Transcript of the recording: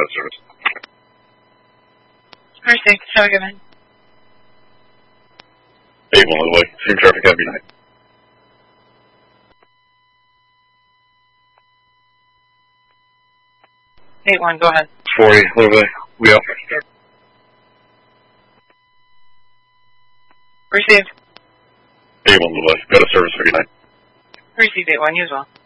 got service. Received. Have a good night. 8-1 Lily, same traffic, have a good night. 8-1, go ahead. 40, Lily, we out. Received. 8-1 Lily, got a service, have a good night. Received 8-1, you as well.